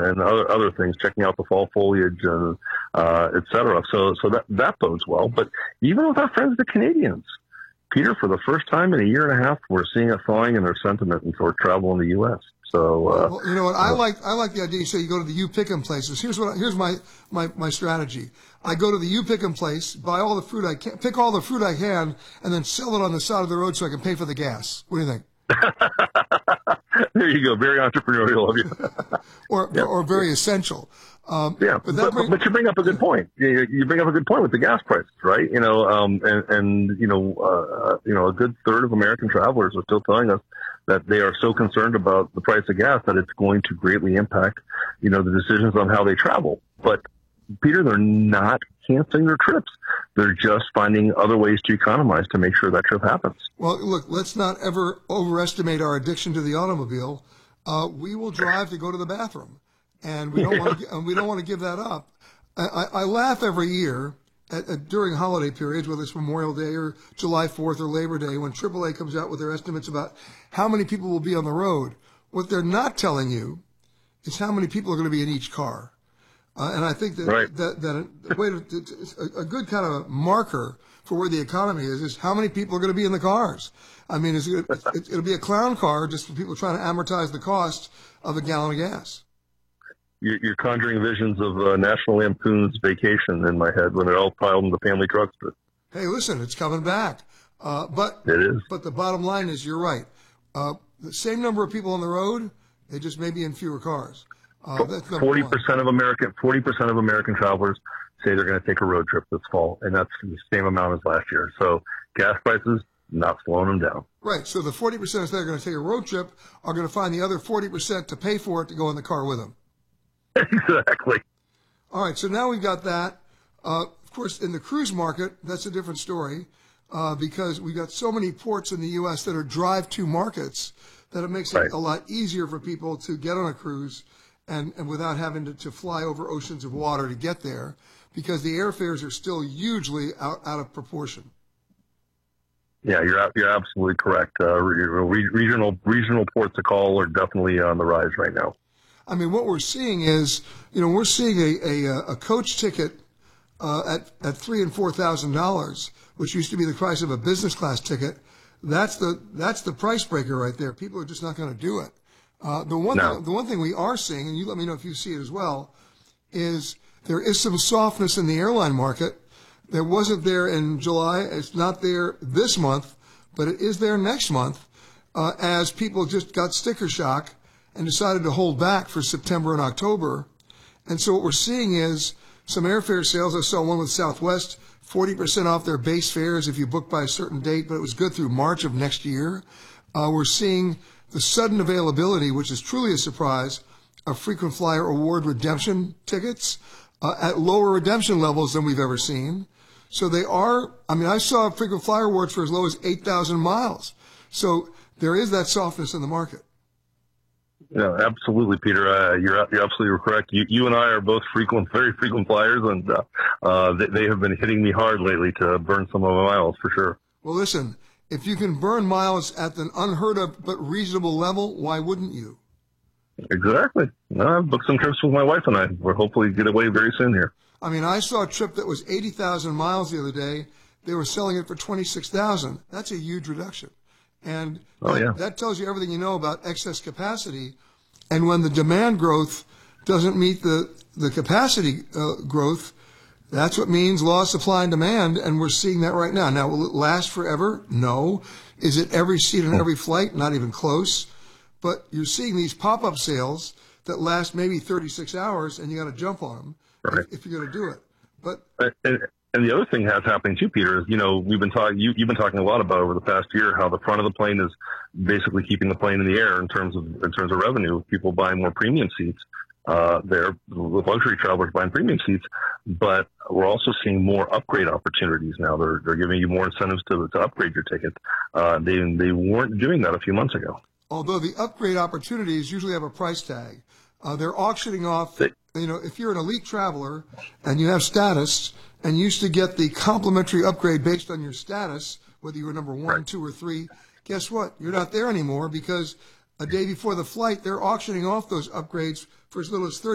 and other things, checking out the fall foliage and et cetera. So that bodes well. But even with our friends, the Canadians, Peter, for the first time in a year and a half, we're seeing a thawing in their sentiment toward travel in the U.S. So, well, you know what? I like the idea. You say you go to the You Pick 'em places. Here's my strategy. I go to the You Pick 'em place, buy all the fruit I can, pick all the fruit I can, and then sell it on the side of the road so I can pay for the gas. What do you think? There you go. Very entrepreneurial of you. or very essential. Yeah, but you bring up a good point. You bring up a good point with the gas prices, right? A good third of American travelers are still telling us that they are so concerned about the price of gas that it's going to greatly impact, the decisions on how they travel. But Peter, they're not canceling their trips. They're just finding other ways to economize to make sure that trip happens. Well, look, let's not ever overestimate our addiction to the automobile. We will drive to go to the bathroom, and we don't want to give that up. I laugh every year during holiday periods, whether it's Memorial Day or July 4th or Labor Day, when AAA comes out with their estimates about how many people will be on the road. What they're not telling you is how many people are going to be in each car. And I think that, right. A good kind of marker for where the economy is how many people are going to be in the cars. I mean, it'll be a clown car just for people trying to amortize the cost of a gallon of gas. You're conjuring visions of National Lampoon's Vacation in my head when they're all piled in the family truckster. Hey, listen, it's coming back. But it is. But the bottom line is, you're right. The same number of people on the road, they just may be in fewer cars. 40% of American travelers say they're going to take a road trip this fall, and that's the same amount as last year. So gas prices not slowing them down. Right. So the 40% that are going to take a road trip are going to find the other 40% to pay for it to go in the car with them. Exactly. All right. So now we've got that. Of course, in the cruise market, that's a different story because we've got so many ports in the U.S. that are drive-to markets that it makes it a lot easier for people to get on a cruise and without having to fly over oceans of water to get there, because the airfares are still hugely out of proportion. Yeah, you're absolutely correct. Regional ports to call are definitely on the rise right now. I mean, what we're seeing is, we're seeing a coach ticket at $3,000 and $4,000, which used to be the price of a business class ticket. That's the price breaker right there. People are just not going to do it. The one thing we are seeing, and you let me know if you see it as well, is there is some softness in the airline market. There wasn't there in July. It's not there this month, but it is there next month, as people just got sticker shock and decided to hold back for September and October. And so what we're seeing is some airfare sales. I saw one with Southwest, 40% off their base fares if you book by a certain date, but it was good through March of next year. We're seeing the sudden availability, which is truly a surprise, of frequent flyer award redemption tickets at lower redemption levels than we've ever seen. So they are, I saw frequent flyer awards for as low as 8,000 miles. So there is that softness in the market. Yeah, absolutely, Peter. You're absolutely correct. You and I are both very frequent flyers, and they have been hitting me hard lately to burn some of my miles for sure. Well, listen, if you can burn miles at an unheard of but reasonable level, why wouldn't you? Exactly. I've booked some trips with my wife, and I will hopefully get away very soon here. I saw a trip that was 80,000 miles the other day. They were selling it for 26,000. That's a huge reduction. And that tells you everything you know about excess capacity. And when the demand growth doesn't meet the capacity growth, that's what means law of supply and demand, and we're seeing that right now. Now, will it last forever? No. Is it every seat on every flight? Not even close. But you're seeing these pop-up sales that last maybe 36 hours, and you got to jump on them if you're going to do it. But and the other thing that's happening too, Peter, is we've been talking. You've been talking a lot about over the past year how the front of the plane is basically keeping the plane in the air in terms of revenue. People buying more premium seats. They're with luxury travelers buying premium seats, but we're also seeing more upgrade opportunities now. They're giving you more incentives to upgrade your ticket. They weren't doing that a few months ago. Although the upgrade opportunities usually have a price tag, they're auctioning off. If you're an elite traveler and you have status and used to get the complimentary upgrade based on your status, whether you were number 1, 2, or 3, guess what? You're not there anymore because a day before the flight, they're auctioning off those upgrades for as little as